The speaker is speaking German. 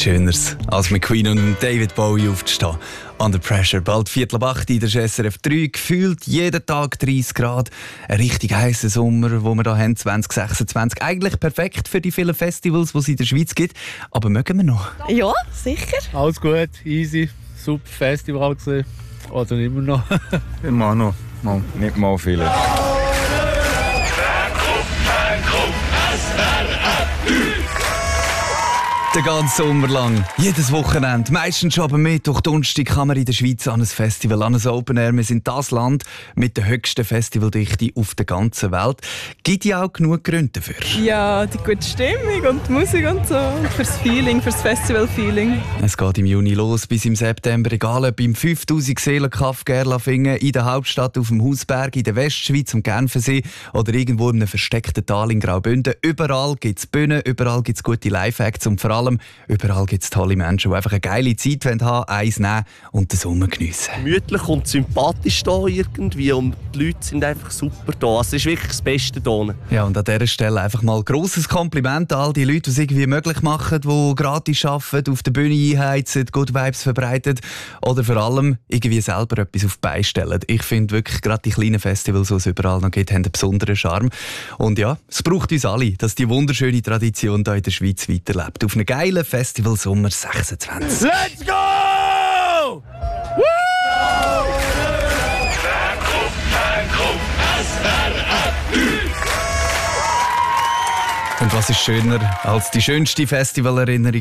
Schöneres, als mit Queen und David Bowie aufzustehen. Under Pressure, bald 7:45 in der SRF 3. Gefühlt jeden Tag 30 Grad. Ein richtig heißer Sommer, wo wir hier haben, 2026. Eigentlich perfekt für die vielen Festivals, die es in der Schweiz gibt. Aber mögen wir noch? Ja, sicher. Alles gut, easy, super Festival gesehen. Oder immer noch. Immer noch. Nicht mal viele. Den ganzen Sommer lang, jedes Wochenende, meistens schon am Mittwoch, Donnerstag kann man in der Schweiz an ein Festival, an ein Open Air. Wir sind das Land mit der höchsten Festivaldichte auf der ganzen Welt. Gibt ja auch genug Gründe dafür? Ja, die gute Stimmung und die Musik und so. Und fürs Feeling, fürs Festival-Feeling. Es geht im Juni los bis im September, egal ob im 5000 Seelen-Kaff Gerlafingen, in der Hauptstadt auf dem Hausberg, in der Westschweiz am Genfersee oder irgendwo in einem versteckten Tal in Graubünden. Überall gibt es Bühnen, überall gibt es gute Live-Acts und vor allem überall gibt es tolle Menschen, die einfach eine geile Zeit haben, eins nehmen und den Sommer geniessen. Gemütlich und sympathisch hier irgendwie und die Leute sind einfach super hier. Also es ist wirklich das Beste hier. Ja, und an dieser Stelle einfach mal ein grosses Kompliment an all die Leute, die es irgendwie möglich machen, die gratis arbeiten, auf der Bühne einheizen, Good Vibes verbreiten oder vor allem irgendwie selber etwas auf die Beine stellen. Ich finde wirklich, gerade die kleinen Festivals, die es überall noch gibt, haben einen besonderen Charme. Und ja, es braucht uns alle, dass die wunderschöne Tradition hier in der Schweiz weiterlebt. Auf einen geilen Festival Sommer 26. Let's go! Woo! Und was ist schöner als die schönste Festivalerinnerung